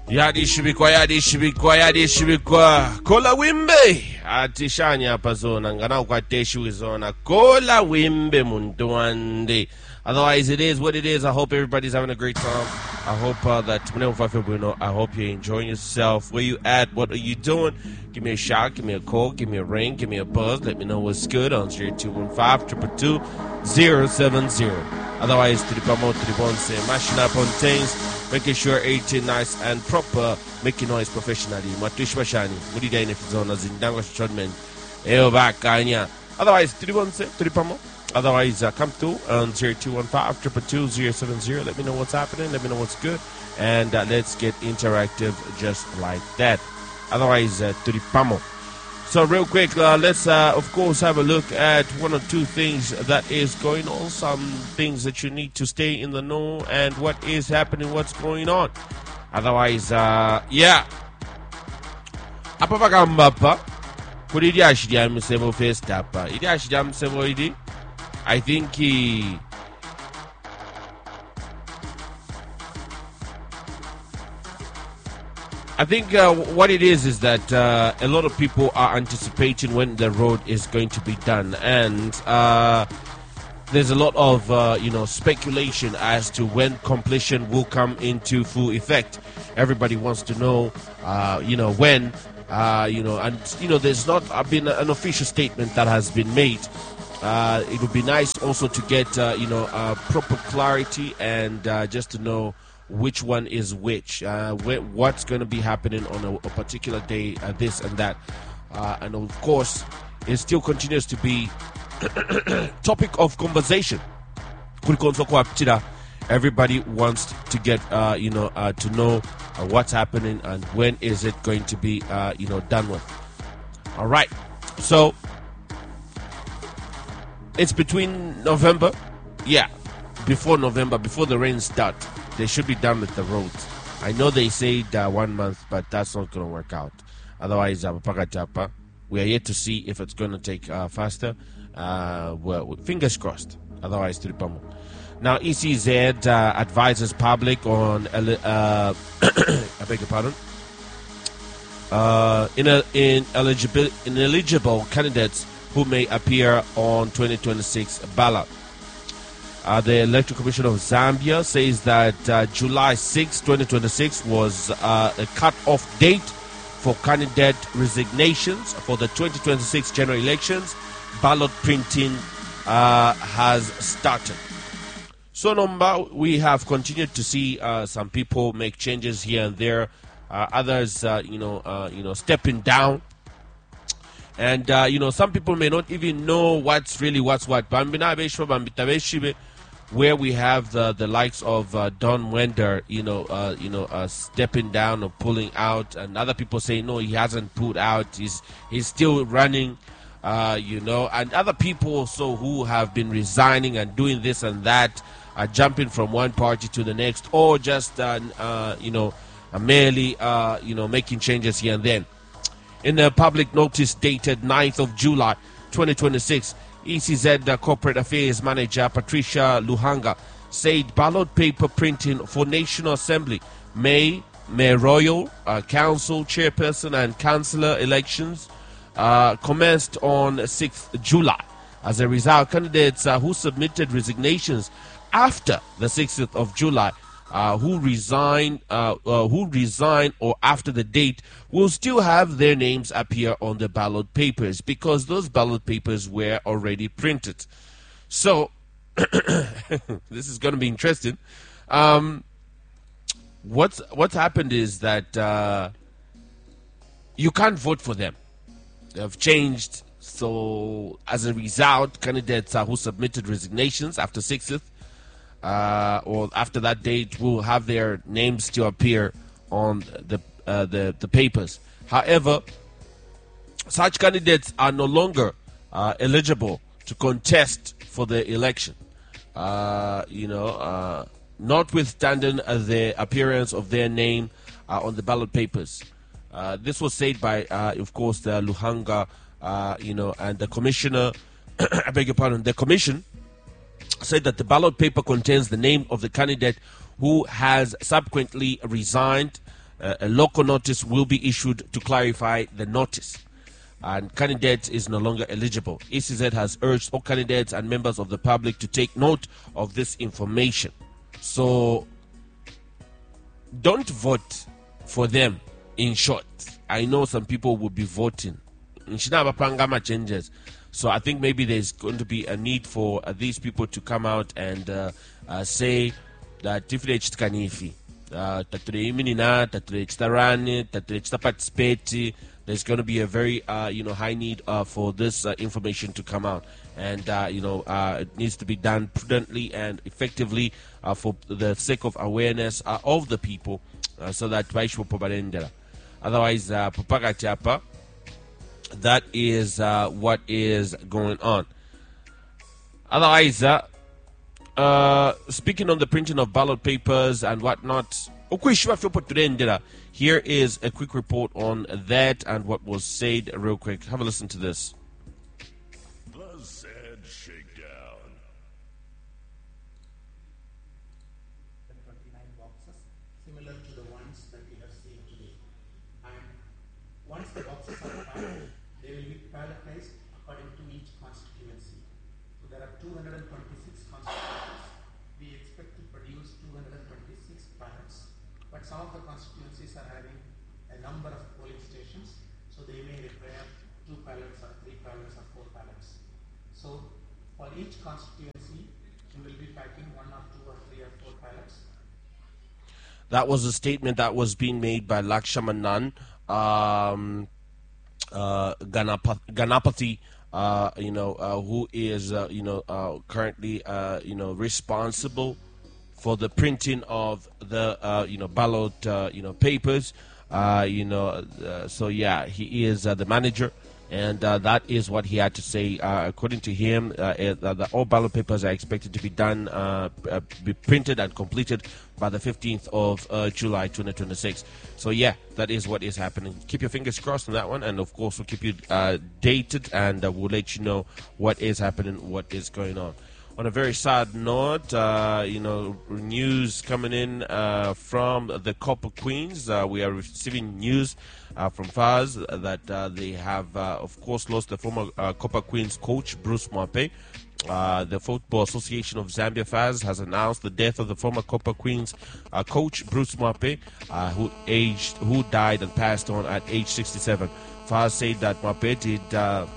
Yadishibikwa. Kola wimbe. Atishanya hapa zona. Ngana ukateshu zona. Kola wimbe munduande. Otherwise, it is what it is. I hope everybody's having a great time. I hope that I hope you're enjoying yourself. Where you at? What are you doing? Give me a shout, give me a call, give me a ring, give me a buzz. Let me know what's good on 0215-222-070. Otherwise, to the promote, to the bonse, mashing up on things, making sure everything nice and proper, making noise professionally. Matush Mashani, Mudida in Zona, Zindango Shotman, Eobakanya. Otherwise, to the bonse, to the promote. Otherwise, come through on 0215-222-070. Let me know what's happening. Let me know what's good. And let's get interactive just like that. Otherwise, to the pamo. So real quick, let's, of course, have a look at one or two things that is going on. Some things that you need to stay in the know and what is happening, what's going on. Otherwise, yeah. Apa bagamba pa? Kuri di ashidi amsebo first apa. Idi ashidi amsebo idi. I think what it is that a lot of people are anticipating when the road is going to be done, and there's a lot of speculation as to when completion will come into full effect. Everybody wants to know, when, there's not been an official statement that has been made. It would be nice also to get proper clarity and just to know which one is which, what's going to be happening on a particular day, this and that. And of course, it still continues to be topic of conversation. Everybody wants to get to know what's happening and when is it going to be done with. All right, so it's between November, before November, before the rains start. They should be done with the roads. I know they said 1 month, but that's not going to work out. Otherwise, we are yet to see if it's going to take faster. Well, fingers crossed. Otherwise, to the pummel. Now, ECZ advises public on I beg your pardon. Ineligible candidates who may appear on 2026 ballot. The Electoral Commission of Zambia says that July 6, 2026 was a cut-off date for candidate resignations for the 2026 general elections. Ballot printing has started. So, we have continued to see some people make changes here and there. Others, stepping down. And, some people may not even know what's what. Where we have the likes of Don Wender, stepping down or pulling out, and other people say no, he hasn't pulled out, he's still running, and other people also who have been resigning and doing this and that, jumping from one party to the next, or just merely making changes here and then. In a public notice dated 9th of July 2026, ECZ Corporate Affairs Manager Patricia Luhanga said ballot paper printing for National Assembly, Mayoral, Council Chairperson and Councillor elections commenced on 6th July. As a result, candidates who submitted resignations after the 6th of July who resign or after the date will still have their names appear on the ballot papers because those ballot papers were already printed. So this is going to be interesting. What's happened is that you can't vote for them. They have changed. So as a result, candidates who submitted resignations after 6th or after that date will have their names to appear on the papers. However, such candidates are no longer eligible to contest for the election. Notwithstanding the appearance of their name on the ballot papers. This was said by, of course, the Luhanga, and the commissioner. I beg your pardon. The commission said that the ballot paper contains the name of the candidate who has subsequently resigned a local notice will be issued to clarify the notice, and candidates is no longer eligible. ECZ has urged all candidates and members of the public to take note of this information. So don't vote for them. In short, I know some people will be voting. Changes. So I think maybe there's going to be a need for these people to come out and say that if they kanifi there's going to be a very high need for this information to come out, and it needs to be done prudently and effectively for the sake of awareness of the people, so that otherwise that is what is going on. Otherwise, speaking on the printing of ballot papers and whatnot, here is a quick report on that and what was said real quick. Have a listen to this. The Zed Shakedown. 29 boxes, similar to the ones that we have seen today. And once the boxes are packed, they will be palletized according to each constituency. So there are 226 constituencies. We expect to produce 226 ballots, but some of the constituencies are having a number of polling stations, so they may require 2 ballots or 3 ballots or 4 ballots. So for each constituency, we will be packing 1 or 2 or 3 or 4 ballots. That was a statement that was being made by Lakshmanan Ganapathy, who is currently responsible for the printing of the ballot papers. So yeah, he is the manager, and that is what he had to say. According to him, all ballot papers are expected to be done, be printed and completed by the 15th of July 2026. So yeah, that is what is happening. Keep your fingers crossed on that one, and of course we'll keep you dated, and we'll let you know what is happening, what is going on. On a very sad note, news coming in from the Copper Queens. We are receiving news from FAS that they have, of course, lost the former Copper Queens coach, Bruce Mwape. The Football Association of Zambia, FAS, has announced the death of the former Copper Queens coach, Bruce Mwape, who died and passed on at age 67. FAS said that Mwape did...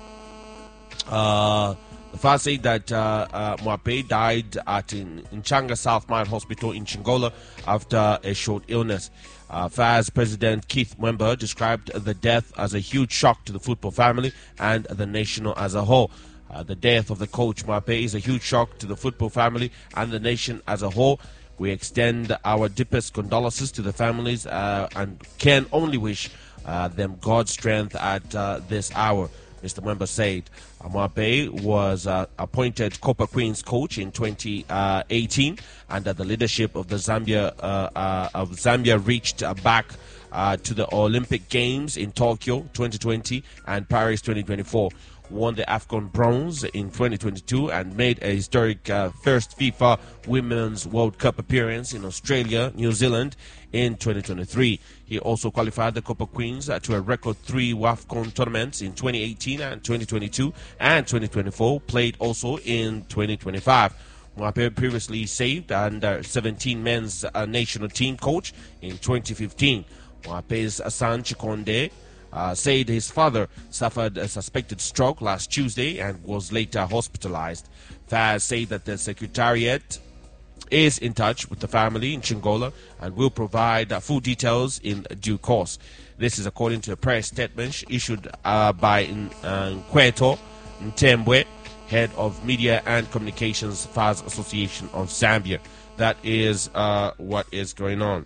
The FAS said that Mwape died at Nchanga South Mile Hospital in Chingola after a short illness. FAS President Keith Mwemba described the death as a huge shock to the football family and the nation as a whole. The death of the coach Mwape is a huge shock to the football family and the nation as a whole. We extend our deepest condolences to the families and can only wish them God's strength at this hour, Mr. Mwemba said. Mwape was appointed Copper Queens coach in 2018 under the leadership of the Zambia reached back to the Olympic Games in Tokyo 2020 and Paris 2024. Won the AFCON bronze in 2022 and made a historic first FIFA Women's World Cup appearance in Australia, New Zealand in 2023. He also qualified the Copper Queens to a record 3 WAFCON tournaments in 2018 and 2022 and 2024, played also in 2025. Mwape previously saved under 17 men's national team coach in 2015. Mwape's son Chikonde said his father suffered a suspected stroke last Tuesday and was later hospitalized. FAS said that the Secretariat is in touch with the family in Chingola and will provide full details in due course. This is according to a press statement issued by Nkweto Ntembwe, head of Media and Communications FAS Association of Zambia. That is what is going on.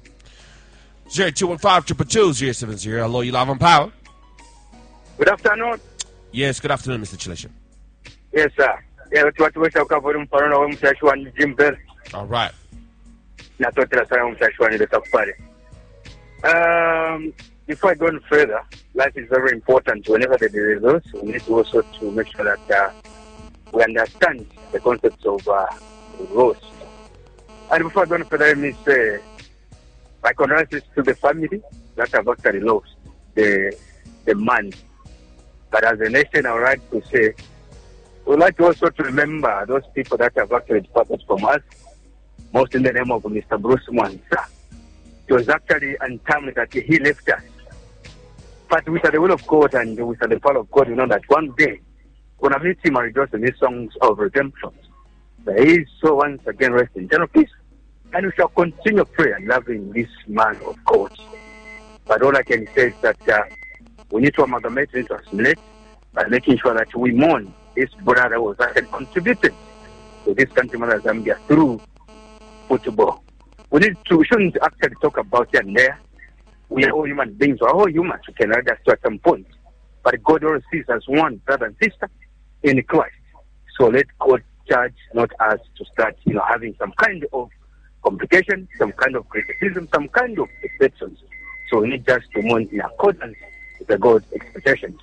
0215-222-070. Hello, you live on Power. Good afternoon. Yes, good afternoon, Mr. Chilesha. Yes, sir. Yeah, watu wetu wakavuri mfano wa msashwa ni Jimber. All right. Na totela sana msashwa ni Betapare. Before I go on further, life is very important. Whenever there is results, we need also to make sure that we understand the concepts of roast. And before I go on further, let me say my condolences to the family that have actually lost the man. But as a nation, I would like to say, we would like also to remember those people that have actually departed from us, most in the name of Mr. Bruce Mwansa. It was actually untimely that he left us. But with the will of God and with the power of God, we know that one day we're going to meet him and rejoice in these songs of redemption. There is so once again rest in eternal peace. And we shall continue prayer and loving this man of God. But all I can say is that we need to amalgamate and to assimilate by making sure that we mourn this brother who was actually contributed to this country, Mother Zambia, through football. We shouldn't actually talk about it and there. We are all human beings. We are all humans. We can read us to at some point. But God always sees us one brother and sister in Christ. So let God judge, not us to start, having some kind of complication, some kind of criticism, some kind of exceptions. So we need just to mourn in accordance with the God's expectations.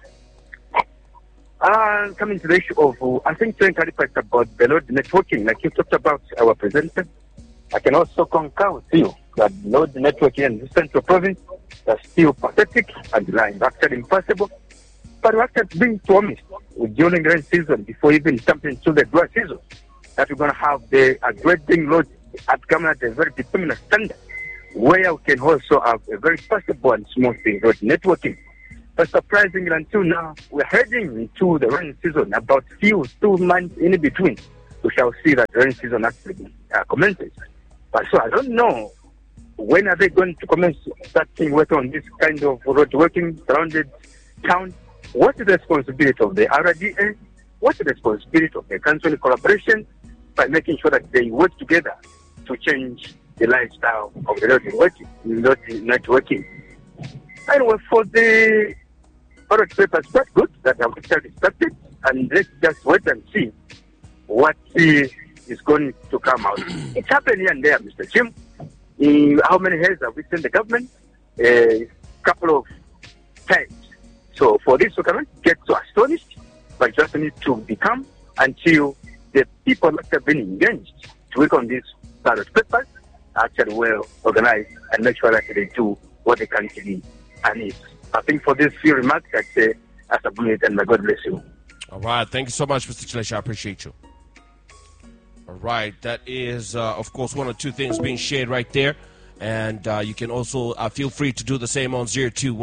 Coming to the issue of, I think, Trent Kalipa about the load networking, like you talked about our presenter. I can also concur with you that load networking in the central province is still pathetic and actually impossible. But we're actually being promised during the rain season, before even jumping into the dry season, that we're going to have the grading load at coming at a very determined standard, where we can also have a very possible and smooth road networking. But surprisingly, until now, we're heading into the rain season, about 2 months in between. We shall see that the rain season actually commences. But so I don't know, when are they going to commence starting work on this kind of road working surrounded town? What is the responsibility of the RDA? What is the responsibility of the council in collaboration by making sure that they work together to change the lifestyle of the road networking? Anyway, for the ballot papers, that's good that have actually started, and let's just wait and see what is going to come out. It's happened here and there, Mr. Jim. How many years have we seen the government? A couple of times. So for this, we cannot get so astonished, but just need to become until the people that have been engaged to work on these ballot papers are actually well organized and make sure that they do what the country needs. I think for these few remarks, I'd say as a bullet, and may God bless you. All right. Thank you so much, Mr. Chilesha. I appreciate you. All right. That is, of course, one or two things being shared right there. And you can also feel free to do the same on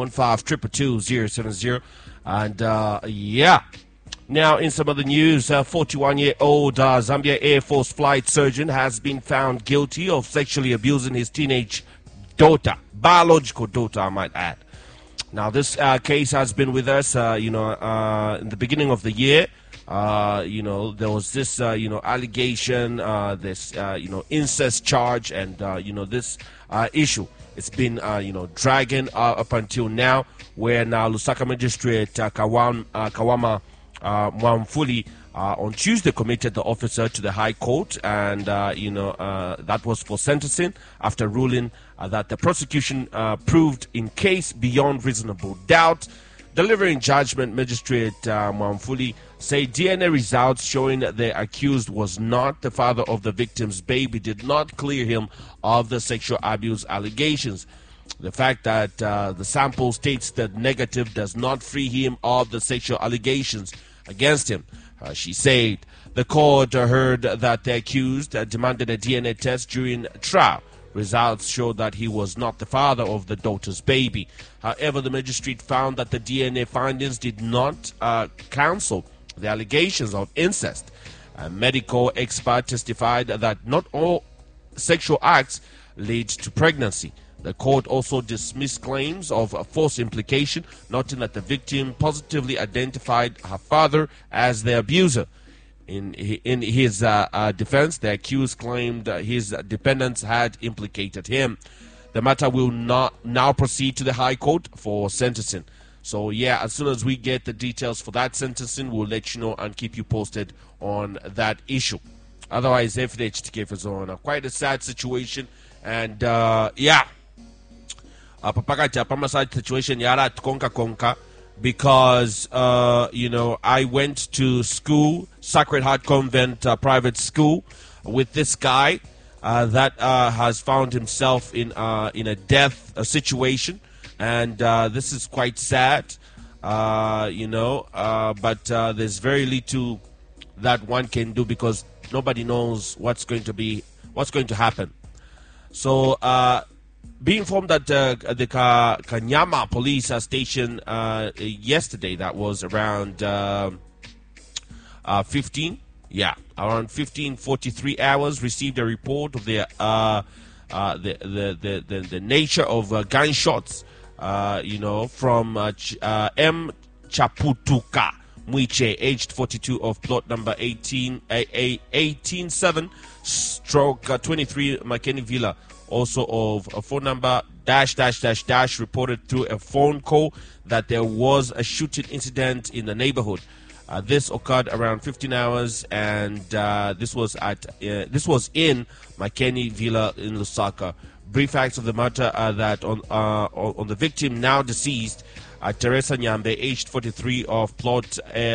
0215 And yeah. Now, in some other news, 41-year-old Zambia Air Force flight surgeon has been found guilty of sexually abusing his teenage daughter, biological daughter, I might add. Now, this case has been with us, in the beginning of the year. There was this, allegation, this, incest charge, and, this issue. It's been, dragging up until now, where now Lusaka Magistrate Kawama Mwamfuli on Tuesday committed the officer to the High Court, and, that was for sentencing after ruling that the prosecution proved in case beyond reasonable doubt. Delivering judgment, Magistrate Mwamfuli said DNA results showing that the accused was not the father of the victim's baby did not clear him of the sexual abuse allegations. The fact that the sample states that negative does not free him of the sexual allegations against him. She said the court heard that the accused demanded a DNA test during trial. Results showed that he was not the father of the daughter's baby. However, the magistrate found that the DNA findings did not counsel the allegations of incest. A medical expert testified that not all sexual acts lead to pregnancy. The court also dismissed claims of false implication, noting that the victim positively identified her father as the abuser. In his defense, the accused claimed his dependents had implicated him. The matter will now proceed to the High Court for sentencing. So, yeah, as soon as we get the details for that sentencing, we'll let you know and keep you posted on that issue. Otherwise, FDHTK is on quite a sad situation. And, yeah, papakati situation yara konka because, I went to school, Sacred Heart Convent private school, with this guy that has found himself in a death situation. And this is quite sad, but there's very little that one can do because nobody knows what's going to happen. So, being informed that the Kanyama police station yesterday, that was around around 15:43 hours, received a report of the nature of gunshots, from M. Chaputuka Mwiche, aged 42, of plot number 187/23 Makeni Villa, also of a phone number -- reported through a phone call that there was a shooting incident in the neighborhood. This occurred around 15 hours, and this was in Makeni Villa in Lusaka. Brief facts of the matter are that on the victim, now deceased, Teresa Nyambe, aged 43, of plot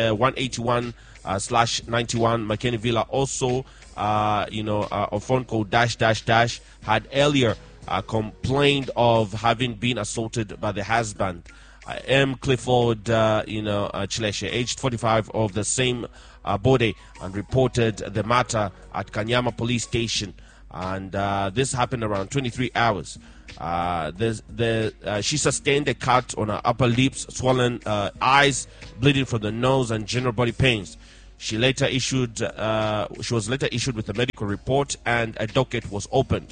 181/91 Makeni Villa, also a phone call -- had earlier complained of having been assaulted by the husband, M. Clifford Chileshe, aged 45, of the same body, and reported the matter at Kanyama police station. And this happened around 23 hours. She sustained a cut on her upper lips, swollen eyes, bleeding from the nose, and general body pains. She was later issued with a medical report, and a docket was opened.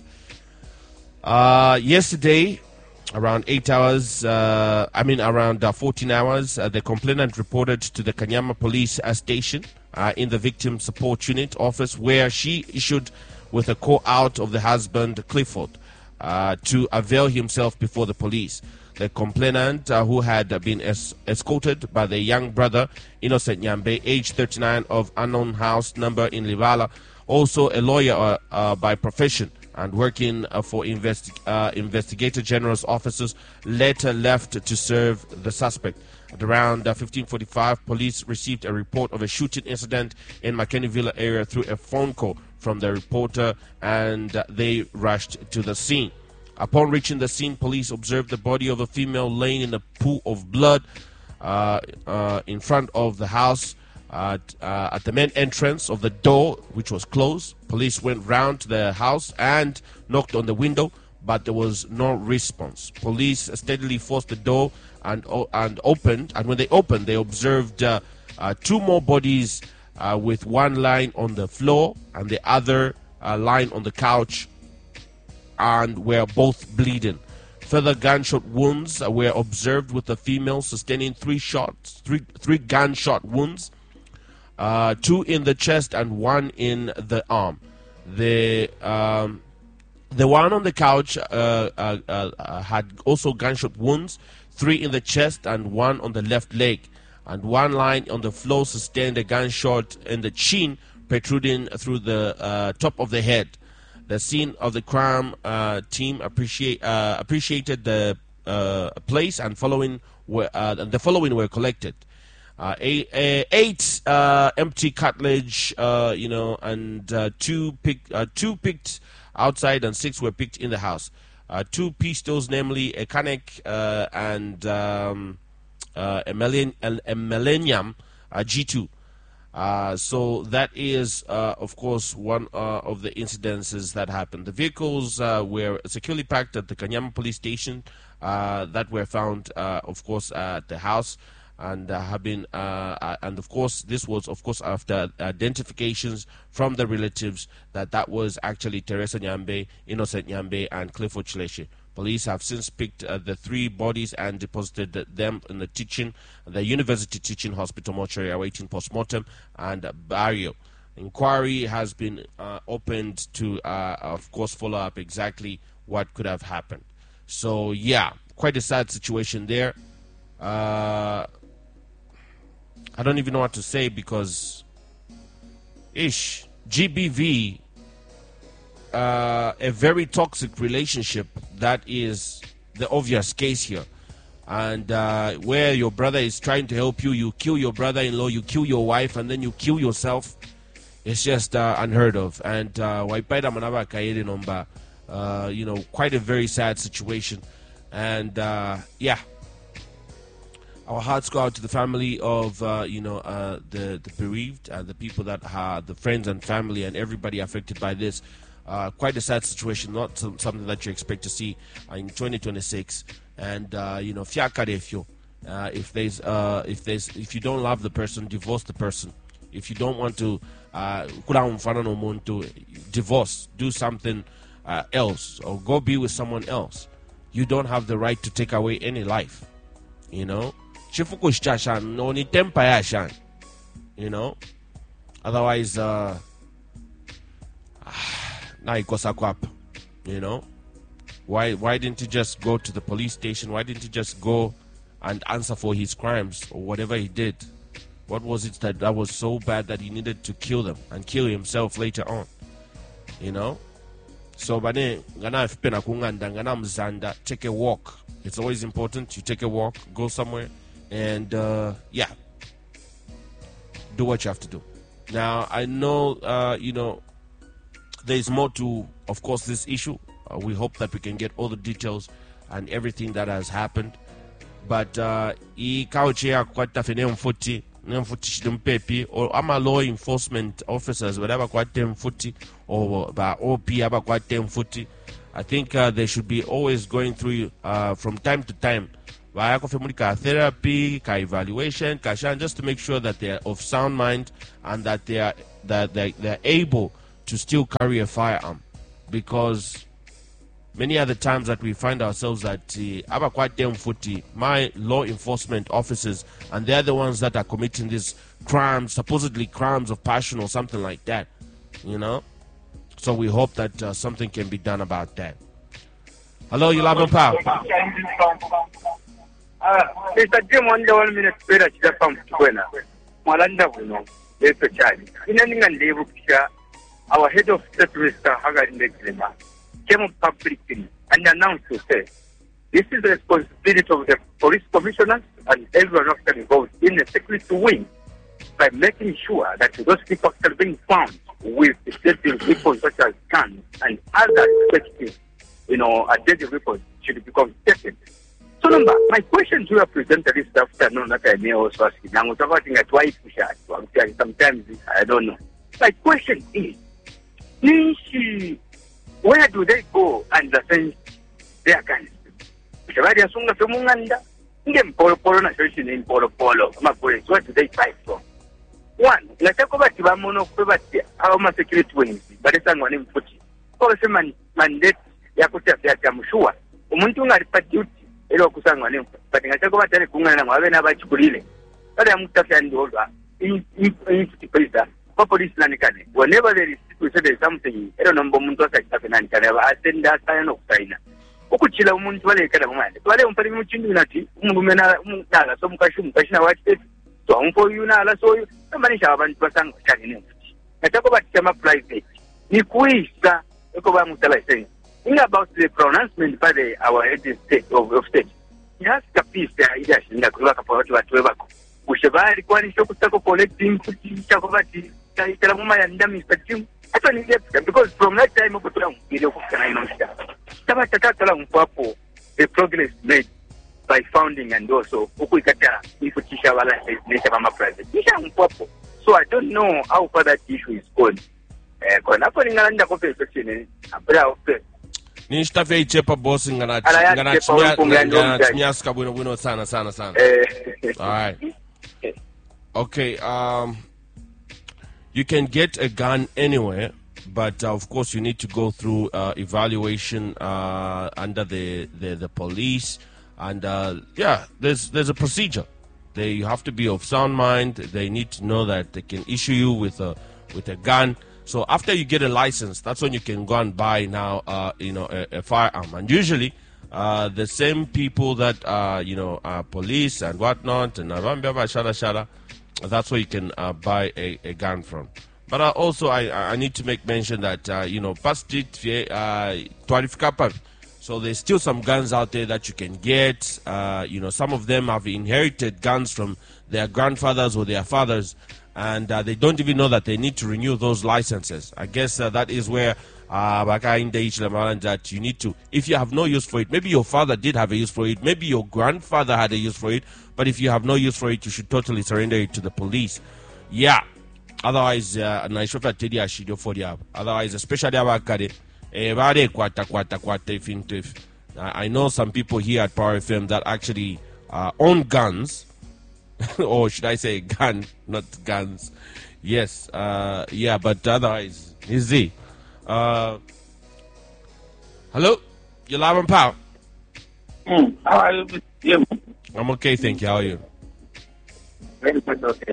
Yesterday, around 8 hours, around 14 hours, the complainant reported to the Kanyama police station in the victim support unit office, where she issued with a call out of the husband, Clifford, to avail himself before the police. The complainant, who had been escorted by the young brother, Innocent Nyambe, aged 39, of unknown house number in Livala, also a lawyer by profession and working for Investigator General's offices, later left to serve the suspect. At around 15:45, police received a report of a shooting incident in Makeni Villa area through a phone call from the reporter, and they rushed to the scene. Upon reaching the scene, police observed the body of a female laying in a pool of blood in front of the house. At the main entrance of the door, which was closed, police went round to the house and knocked on the window, but there was no response. Police steadily forced the door and opened, and when they opened, they observed two more bodies, with one lying on the floor and the other lying on the couch, and were both bleeding. Further gunshot wounds were observed, with the female sustaining three gunshot wounds, two in the chest and one in the arm. The one on the couch had also gunshot wounds, three in the chest and one on the left leg, and one lying on the floor sustained a gunshot in the chin, protruding through the top of the head. The scene of the crime team appreciated the place, and the following were collected: 8 empty cartridge, and two picked outside, and 6 were picked in the house. 2 pistols, namely a Kanek and a Millennium G2. So that is, of course, one of the incidences that happened. The vehicles were securely parked at the Kanyama police station that were found, of course, at the house, and have been, and of course, this was, of course, after identifications from the relatives that was actually Teresa Nyambe, Innocent Nyambe, and Clifford Chileshe. Police have since picked the 3 bodies and deposited them in the University Teaching Hospital mortuary, awaiting postmortem and burial. Inquiry has been opened to, of course, follow up exactly what could have happened. So, yeah, quite a sad situation there. I don't even know what to say, because GBV, a very toxic relationship, that is the obvious case here. And where your brother is trying to help you, you kill your brother-in-law, you kill your wife, and then you kill yourself. It's just unheard of. And quite a very sad situation. And yeah, our hearts go out to the family of the bereaved, the people that are the friends and family and everybody affected by this. Quite a sad situation, not something that you expect to see in 2026. And if you don't love the person, divorce the person. If you don't want to divorce, do something else, or go be with someone else. You don't have the right to take away any life. You know, you know, otherwise you know, why didn't he just go to the police station? Why didn't he just go and answer for his crimes or whatever he did? What was it that was so bad that he needed to kill them and kill himself later on? You know? So take a walk. It's always important. You take a walk, go somewhere, and yeah, do what you have to do. Now I know you know, there's more to, of course, this issue. We hope that we can get all the details and everything that has happened. But or ama law enforcement officers, whatever or OP I think they should be always going through from time to time therapy, evaluation, just to make sure that they are of sound mind and that they're able to still carry a firearm, because many other times that we find ourselves that my law enforcement officers, and they're the ones that are committing these crimes, supposedly crimes of passion or something like that, you know. So we hope that something can be done about that. Hello, you love Power. Mr. Jim, 1 minute later, she's a pump to win. Malanda, there's a child. In any and our head of state, Mr. Hagar in the Grima, came up publicly and announced to say, this is the responsibility of the police commissioners and everyone else involved in the security wing, by making sure that those people are being found with deadly weapons such as guns and other respective, deadly weapons should become tested. So, my question to your presenter this afternoon that I may also ask you, now I'm talking at why sometimes I don't know. My question is, where do they go and defend their guns? Where do they fight from? One, let's talk about our security wings, but it's one in Fuji. Also, mandate Yakuta, I'm sure. Umuntu duty, but I talk about the Kungan and Wavena Chulile. But I'm talking over in police Lanicane. Whenever there is something, I don't know, Muntos like Tafinan can ever attend that sign of China. Ukuchila Muntuale Kadaman. But I don't put him in Chinunati, Mumena, some question, watch it. So, for you now, so you, somebody shall have person carrying. I talk about Chama private. Nikuisa, Okobamusala saying, in about the pronouncement by our head state of state. He has a piece there, in the Kulaka whatever. Ushavari, Kwani Shokutako collecting, Chakovati, Kalamuma and Mr. Jim. I don't get them because from that time, the progress made by founding and also so I don't know how far that issue is going. All right. Okay, you can get a gun anywhere, but of course you need to go through evaluation under the police, and yeah, there's a procedure. They have to be of sound mind. They need to know that they can issue you with a gun. So after you get a license, that's when you can go and buy now a firearm. And usually the same people that police and whatnot, and that's where you can buy a gun from. But also I need to make mention that so there's still some guns out there that you can get. Some of them have inherited guns from their grandfathers or their fathers, and they don't even know that they need to renew those licenses. I guess that is where that you need to, if you have no use for it, maybe your father did have a use for it, maybe your grandfather had a use for it, but if you have no use for it, you should totally surrender it to the police. Yeah. Otherwise, otherwise, especially abakade, I know some people here at Power FM that actually own guns, or should I say gun, not guns. Yes, yeah, but otherwise, easy. Hello, you're live on Power. How are you? I'm okay, thank you. How are you? Very much okay.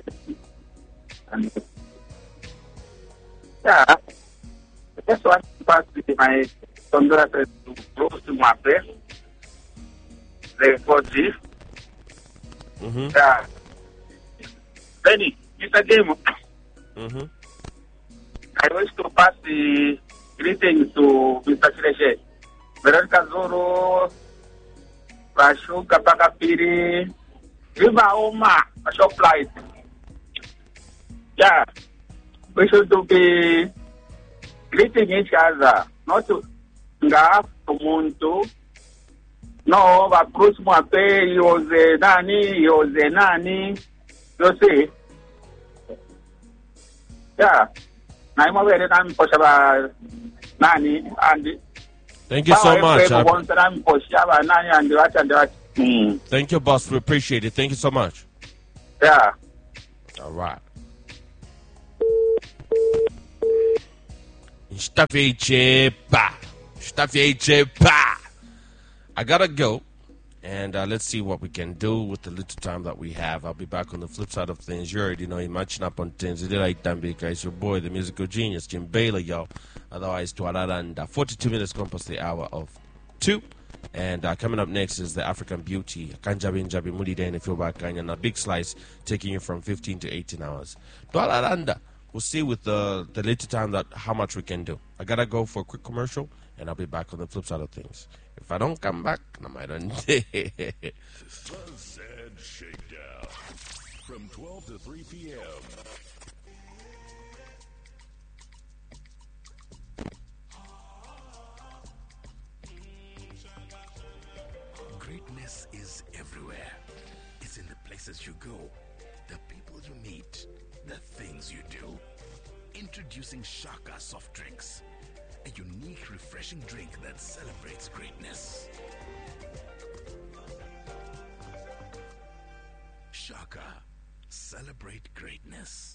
Yeah, I just want to pass with my condolences to close to my friend, the 4G. Yeah. Benny, Mr. Game. I wish to pass the greetings to Mr. Shireshe. Veronica Zoro, Rashuka Pakapiri, Riva Oma, a shop flight. Yeah. We should be greeting each other, not to laugh to Muntu. No, but Bruce Mwape, he was a nani, you see. Yeah. I'm aware that I'm Poshaba Nani and thank you so much. Thank you, boss. We appreciate it. Thank you so much. Yeah. All right. I gotta go. And let's see what we can do with the little time that we have. I'll be back on the flip side of things. You already know you're matching up on things. It's your boy, the musical genius, Jim Baylor, y'all. Otherwise, to Alaranda. 42 minutes gone past the hour of 2. And coming up next is the African Beauty. Kanjabi Njabi Mudi Dane Filba and a big slice taking you from 15 to 18 hours. To Alaranda. We'll see with the little time that how much we can do. I gotta go for a quick commercial, and I'll be back on the flip side of things. If I don't come back, I don't. The Zed Shakedown from 12 to 3 p.m. Greatness is everywhere. It's in the places you go, the people you meet, the things you do. Introducing Shaka Soft Drinks, a unique, refreshing drink that celebrates greatness. Shaka, celebrate greatness.